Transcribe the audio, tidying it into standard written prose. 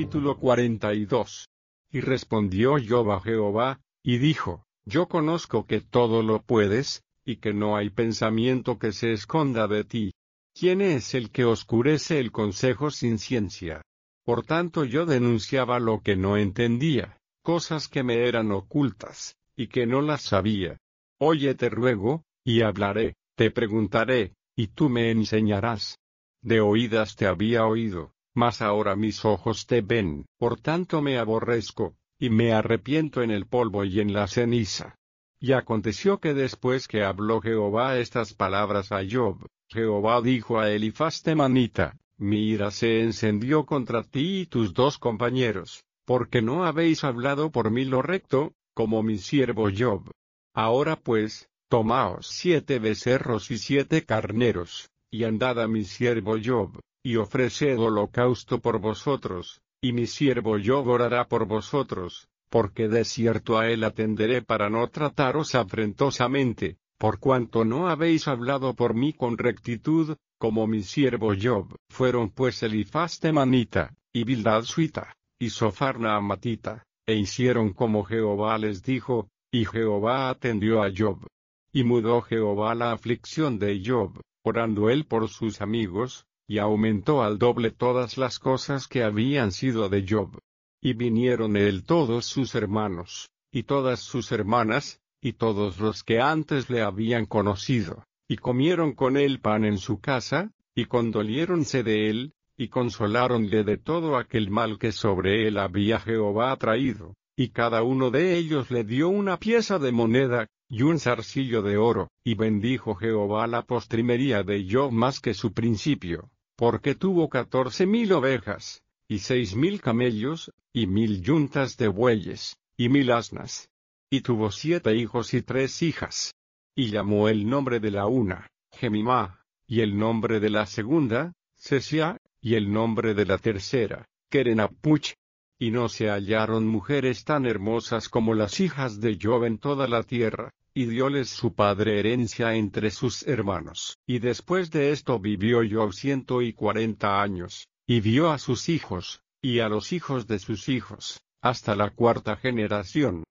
Capítulo 42. Y respondió Job a Jehová, y dijo, Yo conozco que todo lo puedes, y que no hay pensamiento que se esconda de ti. ¿Quién es el que oscurece el consejo sin ciencia? Por tanto yo denunciaba lo que no entendía, cosas que me eran ocultas, y que no las sabía. Oye, te ruego, y hablaré, te preguntaré, y tú me enseñarás. De oídas te había oído, mas ahora mis ojos te ven. Por tanto me aborrezco, y me arrepiento en el polvo y en la ceniza. Y aconteció que después que habló Jehová estas palabras a Job, Jehová dijo a Elifaz temanita, mi ira se encendió contra ti y tus dos compañeros, porque no habéis hablado por mí lo recto, como mi siervo Job. Ahora pues, tomaos 7 becerros y 7 carneros, y andad a mi siervo Job, y ofreced holocausto por vosotros, y mi siervo Job orará por vosotros, porque de cierto a él atenderé para no trataros afrentosamente, por cuanto no habéis hablado por mí con rectitud, como mi siervo Job. Fueron pues Elifaz temanita, y Bildad suita, y Zophar naamatita, e hicieron como Jehová les dijo, y Jehová atendió a Job. Y mudó Jehová la aflicción de Job, orando él por sus amigos, y aumentó al doble todas las cosas que habían sido de Job. Y vinieron él todos sus hermanos, y todas sus hermanas, y todos los que antes le habían conocido, y comieron con él pan en su casa, y condoliéronse de él, y consoláronle de todo aquel mal que sobre él había Jehová traído, y cada uno de ellos le dio una pieza de moneda, y un zarcillo de oro, y bendijo Jehová la postrimería de Job más que su principio, porque tuvo 14,000 ovejas, y 6,000 camellos, y 1,000 yuntas de bueyes, y 1,000 asnas. Y tuvo 7 hijos y 3 hijas. Y llamó el nombre de la una, Jemimá, y el nombre de la segunda, Sesia, y el nombre de la tercera, Kerenapuch. Y no se hallaron mujeres tan hermosas como las hijas de Job en toda la tierra, y dióles su padre herencia entre sus hermanos. Y después de esto vivió Job 140 años, y vio a sus hijos, y a los hijos de sus hijos, hasta la 4ª generación.